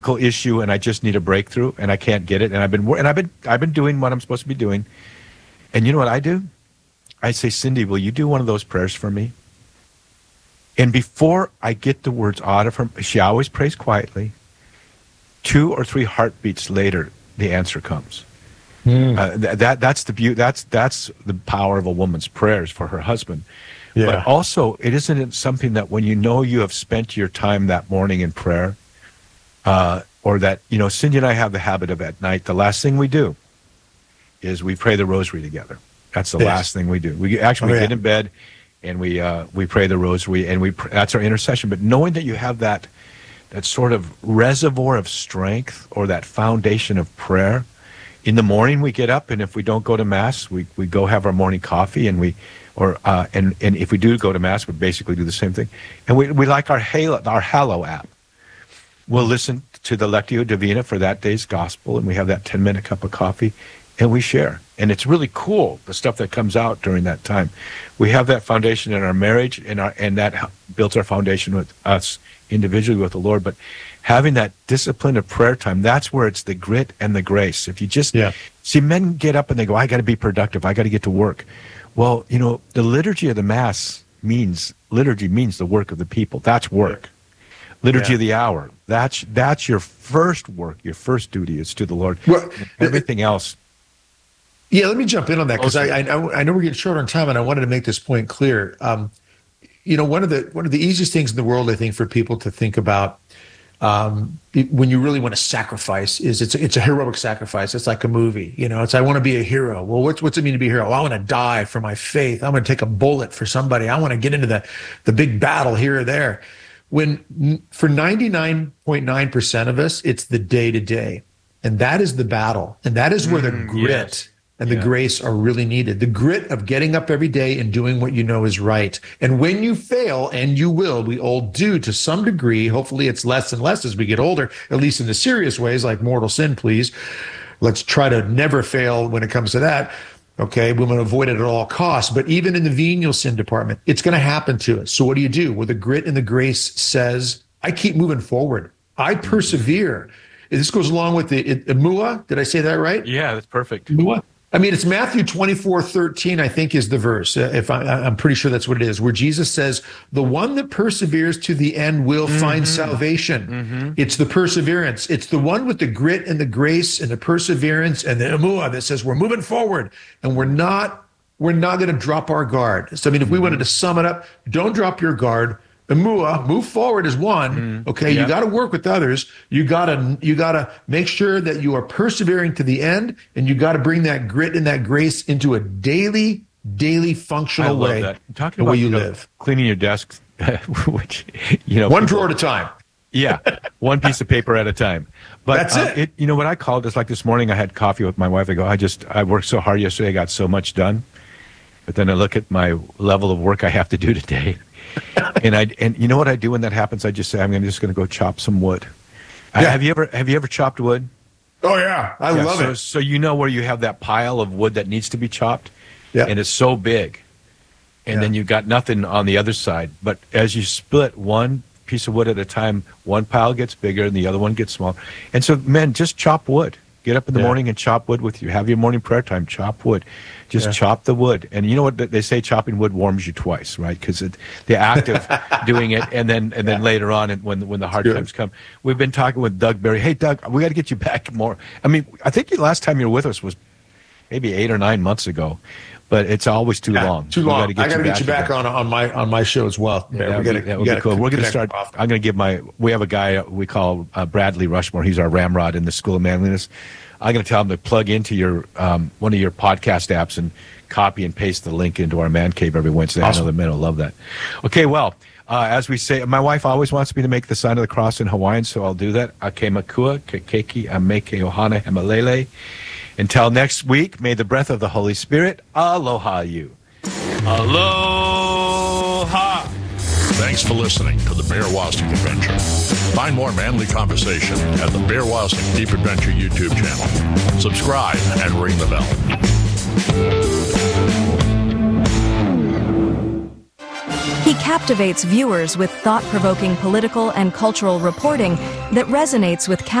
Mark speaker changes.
Speaker 1: issue and I just need a breakthrough and I can't get it, and I've been doing what I'm supposed to be doing. And you know what I do? I say, Cindy, will you do one of those prayers for me? And before I get the words out of her, she always prays quietly. 2 or 3 heartbeats later, the answer comes. That's the beauty. That's the power of a woman's prayers for her husband. Yeah. But also, isn't something that when you know you have spent your time that morning in prayer, or that, Cindy and I have the habit of at night, the last thing we do is we pray the rosary together. That's the last thing we do. We get in bed and we pray the rosary, and that's our intercession. But knowing that you have that sort of reservoir of strength, or that foundation of prayer, in the morning we get up, and if we don't go to Mass, we go have our morning coffee, and and if we do go to Mass, we basically do the same thing. And we like our Hallow app. We'll listen to the Lectio Divina for that day's gospel, and we have that 10-minute cup of coffee, and we share. And it's really cool, the stuff that comes out during that time. We have that foundation in our marriage, and that builds our foundation with us individually with the Lord. But having that discipline of prayer time, that's where it's the grit and the grace. If you just see, men get up and they go, I got to be productive, I got to get to work. Well, the liturgy of the Mass means the work of the people. That's work. Liturgy of the hour, that's your first work. Your first duty is to the Lord. Well, everything else.
Speaker 2: Yeah, let me jump in on that, because I know we're getting short on time, and I wanted to make this point clear. One of the easiest things in the world, I think, for people to think about when you really want to sacrifice is it's a heroic sacrifice. It's like a movie, it's I want to be a hero. Well, what's it mean to be a hero? Well, I want to die for my faith. I'm going to take a bullet for somebody. I want to get into the big battle here or there. When for 99.9% of us, it's the day-to-day. And that is the battle. And that is where the grit and the grace are really needed. The grit of getting up every day and doing what you know is right. And when you fail, and you will, we all do to some degree, hopefully it's less and less as we get older, at least in the serious ways like mortal sin, please. Let's try to never fail when it comes to that. Okay, we want to avoid it at all costs. But even in the venial sin department, it's going to happen to us. So what do you do? Well, the grit and the grace says, I keep moving forward. I persevere. This goes along with the Emua. Did I say that right?
Speaker 1: Yeah, that's perfect.
Speaker 2: Emua. I mean, it's Matthew 24:13, I think, is the verse. If I'm pretty sure that's what it is, where Jesus says, the one that perseveres to the end will find salvation. It's the perseverance. It's the one with the grit and the grace and the perseverance and the emua that says we're moving forward, and we're not going to drop our guard. So, I mean, if we wanted to sum it up, don't drop your guard. Emua, move forward is one. Okay, you got to work with others. You got to make sure that you are persevering to the end, and you got to bring that grit and that grace into a daily functional way.
Speaker 1: That. Talking
Speaker 2: the
Speaker 1: about
Speaker 2: way you live,
Speaker 1: cleaning your desk, which
Speaker 2: one drawer at a time.
Speaker 1: Yeah, one piece of paper at a time. But
Speaker 2: that's it.
Speaker 1: What I call it is like this morning. I had coffee with my wife. I go, I worked so hard yesterday. I got so much done. But then I look at my level of work I have to do today. and you know what I do when that happens? I just say, I'm just going to go chop some wood. Have you ever chopped wood?
Speaker 2: Oh yeah, I love it.
Speaker 1: So where you have that pile of wood that needs to be chopped, and it's so big, and then you've got nothing on the other side. But as you split one piece of wood at a time, one pile gets bigger and the other one gets smaller. And so, men, just chop wood. Get up in the morning and chop wood with you. Have your morning prayer time. Chop wood. Just chop the wood. And you know what they say? Chopping wood warms you twice, right? Because the act of doing it, and then later on, when the hard times come. We've been talking with Doug Berry. Hey, Doug, we got to get you back more. I mean, I think the last time you were with us was maybe 8 or 9 months ago, but it's always too long.
Speaker 2: Too long. I got to get you back on my show as well.
Speaker 1: That would be cool. We're going to start. I'm going to give we have a guy we call Bradley Rushmore. He's our ramrod in the School of Manliness. I'm going to tell him to plug into your one of your podcast apps and copy and paste the link into our man cave every Wednesday. Awesome. I know the men will love that. Okay, well, as we say, my wife always wants me to make the sign of the cross in Hawaiian, so I'll do that. Ake makua, kekeki, ameke ohana hemalele. Until next week, may the breath of the Holy Spirit aloha you. Aloha!
Speaker 3: Thanks for listening to the Bear Wasnick Adventure. Find more manly conversation at the Bear Wasnick Deep Adventure YouTube channel. Subscribe and ring the bell.
Speaker 4: He captivates viewers with thought-provoking political and cultural reporting that resonates with